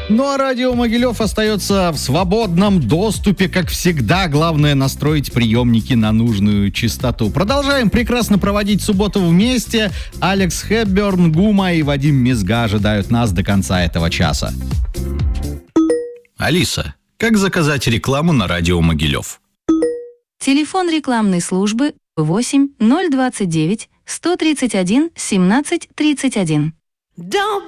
Ну а радио Могилев остается в свободном доступе, как всегда. Главное настроить приемники на нужную частоту. Продолжаем прекрасно проводить субботу вместе. Алекс Хепберн, Гума и Вадим Мезга ожидают нас до конца этого часа. Алиса, как заказать рекламу на радио Могилев? Телефон рекламной службы 8 029 131 17 31.